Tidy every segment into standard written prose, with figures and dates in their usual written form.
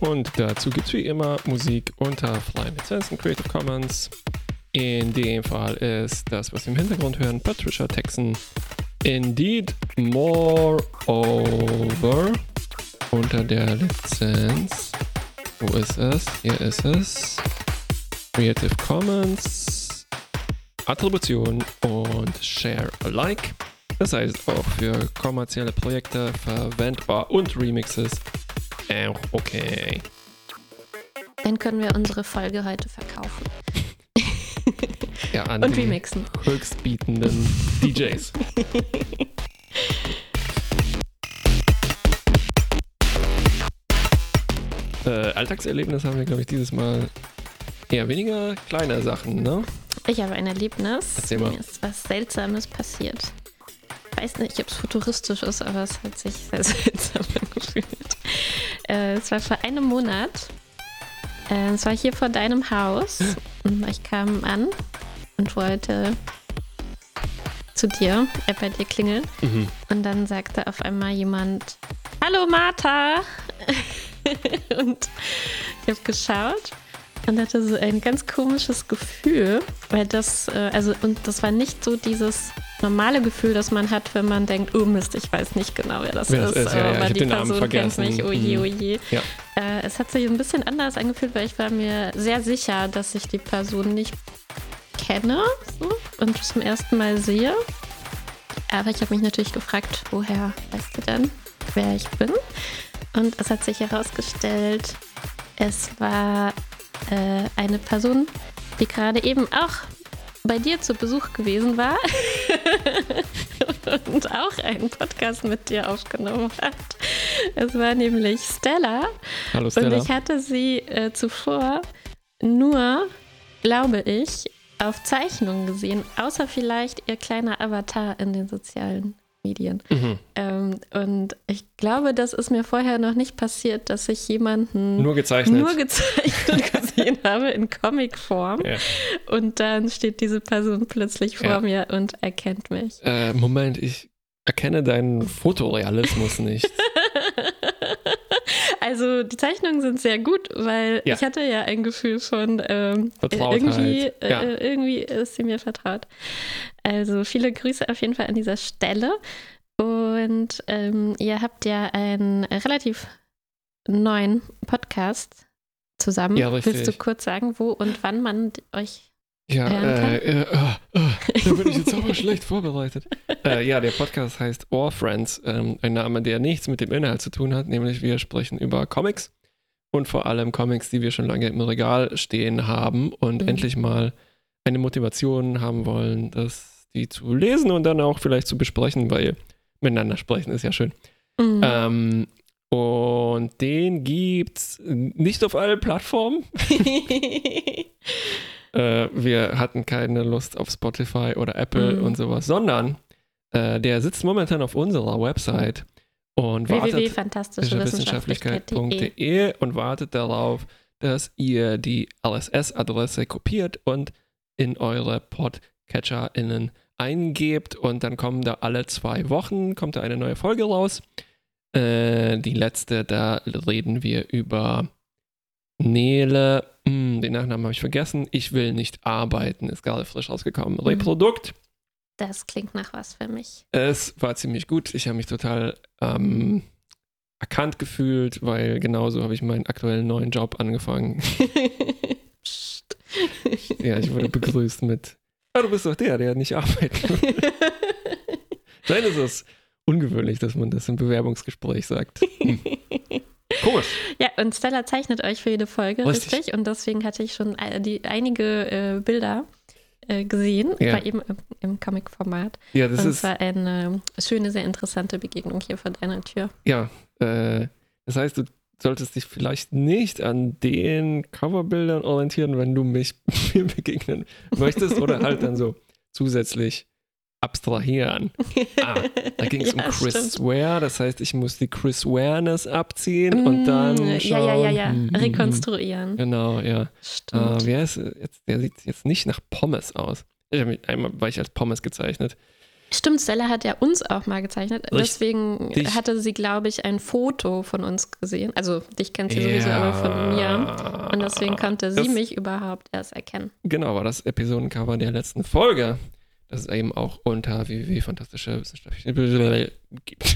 Und dazu gibt es wie immer Musik unter freien Lizenzen Creative Commons. In dem Fall ist das, was wir im Hintergrund hören, Patricia Texan, Indeed Moreover, unter der Lizenz. Wo ist es? Hier ist es. Creative Commons, Attribution und Share Alike. Das heißt auch für kommerzielle Projekte verwendbar und Remixes auch okay. Dann können wir unsere Folge heute verkaufen. Ja, an und die remixen. Höchstbietenden DJs. Alltagserlebnis haben wir, glaube ich, dieses Mal eher weniger kleine Sachen, ne? Ich habe ein Erlebnis. Erzähl mal. Mir ist was Seltsames passiert. Ich weiß nicht, ob es futuristisch ist, aber es hat sich sehr seltsam angefühlt. Es war vor einem Monat. Es war hier vor deinem Haus. Ich kam an und wollte zu dir, bei dir klingeln. Mhm. Und dann sagte auf einmal jemand: Hallo Martha! Und ich habe geschaut und hatte so ein ganz komisches Gefühl, weil das war nicht so dieses normale Gefühl, das man hat, wenn man denkt, oh Mist, ich weiß nicht genau, wer das ist. Ja, aber die Person kennt vergessen. mich, oje, oje. Ja. Es hat sich ein bisschen anders angefühlt, weil ich war mir sehr sicher, dass ich die Person nicht kenne so, und zum ersten Mal sehe. Aber ich habe mich natürlich gefragt, woher weißt du denn, wer ich bin? Und es hat sich herausgestellt, es war eine Person, die gerade eben auch bei dir zu Besuch gewesen war und auch einen Podcast mit dir aufgenommen hat. Es war nämlich Stella. Hallo Stella. Und ich hatte sie zuvor nur, glaube ich, auf Zeichnungen gesehen, außer vielleicht ihr kleiner Avatar in den sozialen Medien. Mhm. Und ich glaube, das ist mir vorher noch nicht passiert, dass ich jemanden Nur gezeichnet gesehen habe in Comicform. Ja. Und dann steht diese Person plötzlich vor mir und erkennt mich. Moment, ich erkenne deinen Fotorealismus nicht. Also die Zeichnungen sind sehr gut, weil ich hatte ja ein Gefühl von Vertrautheit. irgendwie ist sie mir vertraut. Also viele Grüße auf jeden Fall an dieser Stelle. Und ihr habt ja einen relativ neuen Podcast zusammen. Ja, richtig. Willst du kurz sagen, wo und wann man euch Ja, hören da bin ich jetzt aber schlecht vorbereitet. Ja, der Podcast heißt All Friends, ein Name, der nichts mit dem Inhalt zu tun hat, nämlich wir sprechen über Comics und vor allem Comics, die wir schon lange im Regal stehen haben und endlich mal eine Motivation haben wollen, die zu lesen und dann auch vielleicht zu besprechen, weil miteinander sprechen ist ja schön. Mhm. Und den gibt's nicht auf allen Plattformen. Wir hatten keine Lust auf Spotify oder Apple und sowas, sondern der sitzt momentan auf unserer Website und wartet www.fantastischewissenschaftlichkeit.de und wartet darauf, dass ihr die RSS-Adresse kopiert und in eure PodcatcherInnen eingebt und dann kommen da alle 2 Wochen kommt da eine neue Folge raus. Die letzte, da reden wir über Nele, den Nachnamen habe ich vergessen. Ich will nicht arbeiten, ist gerade frisch rausgekommen. Reprodukt. Das klingt nach was für mich. Es war ziemlich gut. Ich habe mich total erkannt gefühlt, weil genauso habe ich meinen aktuellen neuen Job angefangen. Psst. Ja, ich wurde begrüßt mit: du bist doch der nicht arbeiten will. Nein, ist es ungewöhnlich, dass man das im Bewerbungsgespräch sagt. Komisch. Ja, und Stella zeichnet euch für jede Folge, richtig? Und deswegen hatte ich schon einige Bilder gesehen, war eben im Comic-Format. Ja, das war eine schöne, sehr interessante Begegnung hier vor deiner Tür. Ja, das heißt, du solltest dich vielleicht nicht an den Coverbildern orientieren, wenn du mir begegnen möchtest oder halt dann so zusätzlich abstrahieren. Da ging es um Chris Ware, das heißt, ich muss die Chris Wareness abziehen und dann schauen. Rekonstruieren. Genau, ja. Stimmt. Wer ist jetzt? Der sieht jetzt nicht nach Pommes aus. Einmal war ich als Pommes gezeichnet. Stimmt, Stella hat ja uns auch mal gezeichnet. Deswegen hatte sie, glaube ich, ein Foto von uns gesehen. Also dich kennt sie sowieso, aber von mir. Und deswegen konnte sie mich überhaupt erst erkennen. Genau, war das Episodencover der letzten Folge. Das ist eben auch unter www.fantastische-wissenschaftliche gibt.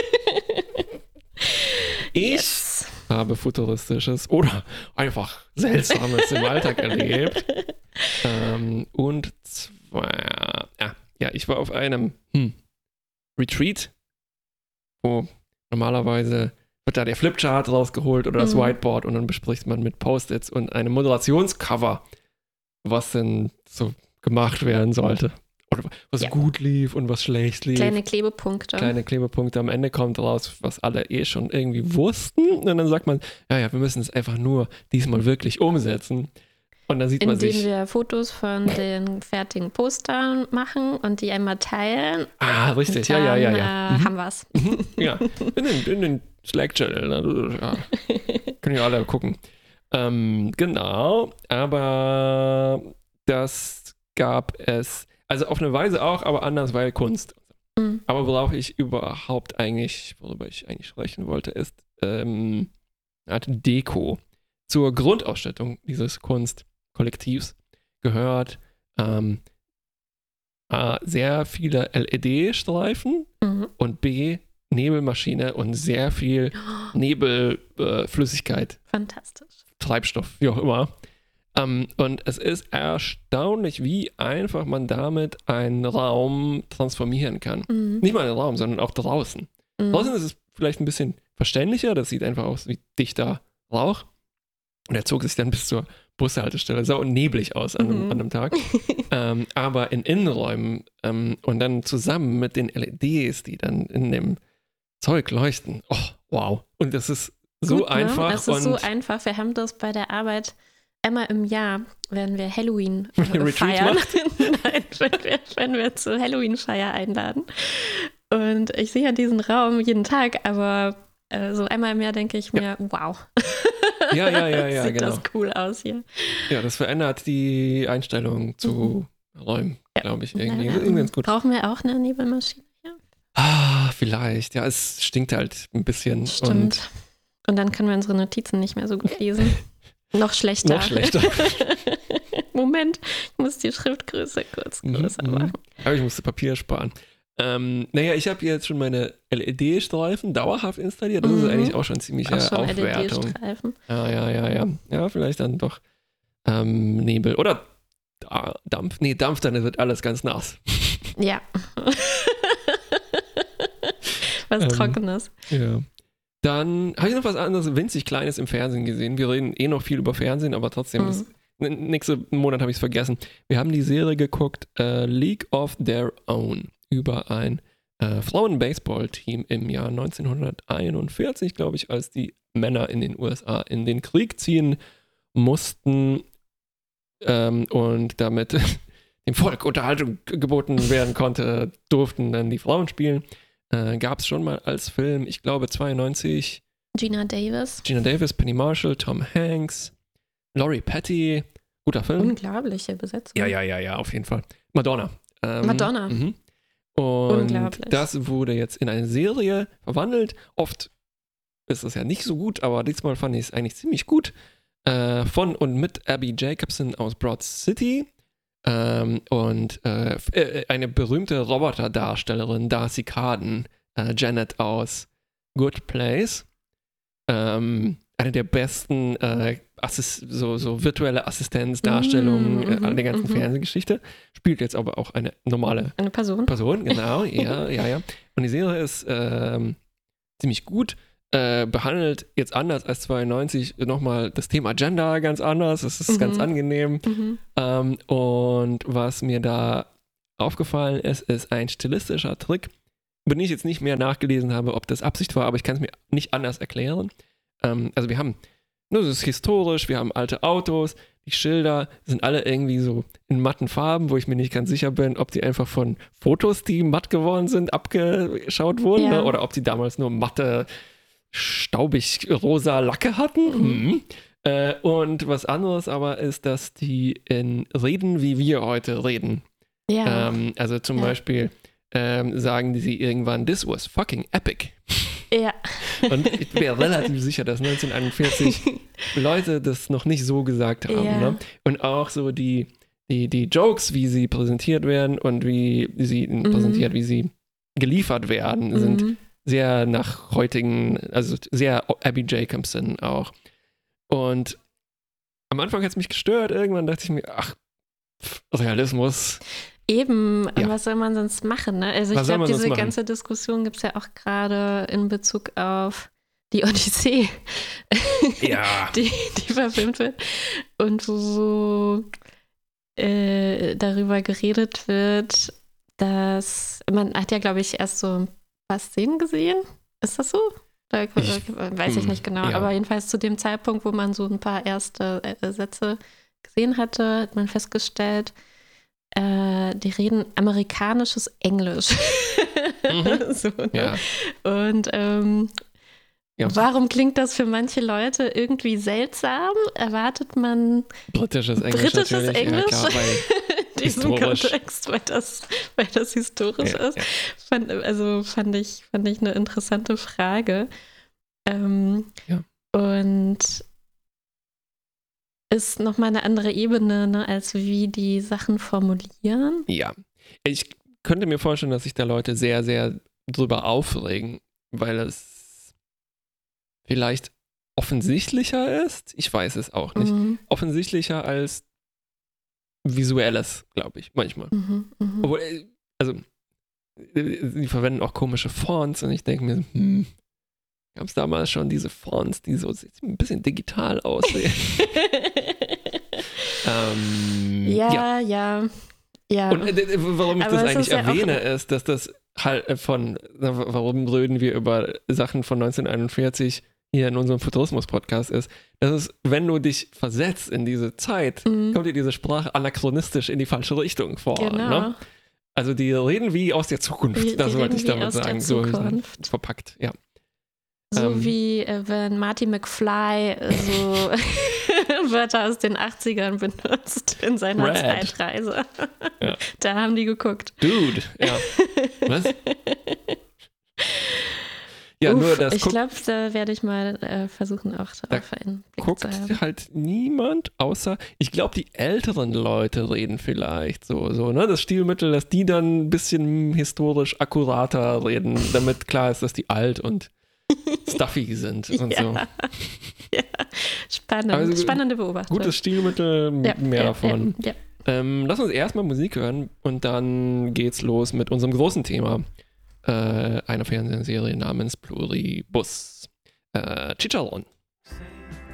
Ich habe Futuristisches oder einfach Seltsames im Alltag erlebt. Und zwar, ich war auf einem Retreat, wo normalerweise wird da der Flipchart rausgeholt oder das Whiteboard und dann bespricht man mit Post-its und einem Moderationscover, was denn so gemacht werden sollte. Oder was gut lief und was schlecht lief. Kleine Klebepunkte. Am Ende kommt raus, was alle schon irgendwie wussten. Und dann sagt man, wir müssen es einfach nur diesmal wirklich umsetzen. Und dann sieht man sich. Indem wir Fotos von den fertigen Postern machen und die einmal teilen. Ah, richtig. Dann, ja. Haben wir es. Ja, in den Slack-Channel. Ja. Können ja alle gucken. Genau, aber das gab es. Also auf eine Weise auch, aber anders, weil Kunst. Aber worüber ich eigentlich sprechen wollte, ist eine Art Deko. Zur Grundausstattung dieses Kunstkollektivs gehört A, sehr viele LED-Streifen und B, Nebelmaschine und sehr viel Nebelflüssigkeit. Fantastisch. Treibstoff, wie auch immer. Und es ist erstaunlich, wie einfach man damit einen Raum transformieren kann. Nicht mal einen Raum, sondern auch draußen. Draußen ist es vielleicht ein bisschen verständlicher, das sieht einfach aus wie dichter Rauch. Und er zog sich dann bis zur Bushaltestelle, sah neblig aus an einem Tag. Aber in Innenräumen und dann zusammen mit den LEDs, die dann in dem Zeug leuchten. Oh, wow. Und das ist so gut, einfach. Ne? Das ist so einfach. Wir haben das bei der Arbeit einmal im Jahr, werden wir Halloween feiern. Nein, wenn wir zur Halloween-Feier einladen. Und ich sehe ja diesen Raum jeden Tag, aber so einmal im Jahr denke ich mir, wow. Ja, sieht genau. das cool aus hier. Ja, das verändert die Einstellung zu Räumen, glaube ich, irgendwie. Irgendwie ganz gut. Brauchen wir auch eine Nebelmaschine hier? Vielleicht. Ja, es stinkt halt ein bisschen. Stimmt. Und dann können wir unsere Notizen nicht mehr so gut lesen. Noch schlechter. Moment, ich muss die Schriftgröße kurz größer machen. Aber ich musste Papier sparen. Ich habe jetzt schon meine LED-Streifen dauerhaft installiert. Das ist eigentlich auch schon ziemliche Aufwertung. LED-Streifen. Ja, vielleicht dann doch Nebel oder Dampf. Nee, Dampf, dann wird alles ganz nass. Ja. Was Trockenes. Ja. Dann habe ich noch was anderes, winzig Kleines im Fernsehen gesehen. Wir reden noch viel über Fernsehen, aber trotzdem, nächsten Monat habe ich es vergessen. Wir haben die Serie geguckt, League of Their Own, über ein Frauen-Baseball-Team im Jahr 1941, glaube ich, als die Männer in den USA in den Krieg ziehen mussten und damit dem Volk Unterhaltung geboten werden konnte, durften dann die Frauen spielen. Gab es schon mal als Film, ich glaube 92. Gina Davis, Penny Marshall, Tom Hanks, Laurie Petty. Guter Film. Unglaubliche Besetzung. Ja, auf jeden Fall. Madonna. Und das wurde jetzt in eine Serie verwandelt. Oft ist es ja nicht so gut, aber diesmal fand ich es eigentlich ziemlich gut. Von und mit Abby Jacobson aus Broad City. Und eine berühmte Roboterdarstellerin, Darcy Carden, Janet aus Good Place. Eine der besten so virtuelle Assistenzdarstellungen an der ganzen Fernsehgeschichte. Spielt jetzt aber auch eine Person, genau, ja. Und die Serie ist ziemlich gut. Behandelt jetzt anders als 92 nochmal das Thema Gender ganz anders. Das ist ganz angenehm. Und was mir da aufgefallen ist ein stilistischer Trick, über den ich jetzt nicht mehr nachgelesen habe, ob das Absicht war, aber ich kann es mir nicht anders erklären. Also wir haben, das ist historisch, wir haben alte Autos, die Schilder sind alle irgendwie so in matten Farben, wo ich mir nicht ganz sicher bin, ob die einfach von Fotos, die matt geworden sind, abgeschaut wurden, ne? Oder ob die damals nur matte staubig rosa Lacke hatten. Und was anderes aber ist, dass die in Reden, wie wir heute reden. Also zum Beispiel sagen sie irgendwann, this was fucking epic. Ja. Und ich bin mir relativ sicher, dass 1941 Leute das noch nicht so gesagt haben. Ja. Ne? Und auch so die Jokes, wie sie präsentiert werden und wie sie präsentiert, wie sie geliefert werden, sind sehr nach heutigen, also sehr Abby Jacobson auch. Und am Anfang hat es mich gestört, irgendwann dachte ich mir, ach, Realismus. Eben, Ja. was soll man sonst machen? Ne? Also ich glaube, diese ganze Diskussion gibt es ja auch gerade in Bezug auf die Odyssee, Ja. die verfilmt wird und wo darüber geredet wird, dass man hat ja, glaube ich, erst so ein paar Szenen gesehen. Ist das so? Weiß ich nicht genau. Ja. Aber jedenfalls zu dem Zeitpunkt, wo man so ein paar erste Sätze gesehen hatte, hat man festgestellt, die reden amerikanisches Englisch. So, ne? Ja. Und Ja. warum klingt das für manche Leute irgendwie seltsam? Erwartet man Britisches Englisch natürlich. Englisch? Ja, klar, In diesem Kontext, weil das historisch ist. Ja. Fand ich eine interessante Frage. Ja. Und ist nochmal eine andere Ebene, ne, als wie die Sachen formulieren. Ja. Ich könnte mir vorstellen, dass sich da Leute sehr, sehr drüber aufregen, weil es vielleicht offensichtlicher ist. Ich weiß es auch nicht. Offensichtlicher als visuelles, glaube ich, manchmal. Obwohl, also, sie verwenden auch komische Fonts und ich denke mir, gab es damals schon diese Fonts, die so ein bisschen digital aussehen? Ja. Und warum ich Aber das es eigentlich ist ja erwähne, ist, dass das halt warum reden wir über Sachen von 1941 hier in unserem Futurismus-Podcast ist, dass es, wenn du dich versetzt in diese Zeit, kommt dir diese Sprache anachronistisch in die falsche Richtung vor. Genau. Ne? Also die reden wie aus der Zukunft, das wollte ich damit sagen. So verpackt, ja. So wie wenn Marty McFly so Wörter aus den 80ern benutzt in seiner Zeitreise. Ja. Da haben die geguckt. Dude, ja. Was? Ja, nur das ich glaube, da werde ich mal versuchen, auch darauf einen Blick zu haben. Guckt halt niemand, außer, ich glaube, die älteren Leute reden vielleicht so, ne? Das Stilmittel, dass die dann ein bisschen historisch akkurater reden, damit klar ist, dass die alt und stuffy sind und so. Ja, spannend. Also, spannende Beobachtung. Gutes Stilmittel, mehr davon. Ja. Lass uns erstmal Musik hören und dann geht's los mit unserem großen Thema. Einer Fernsehserie namens Pluribus. Chicharron.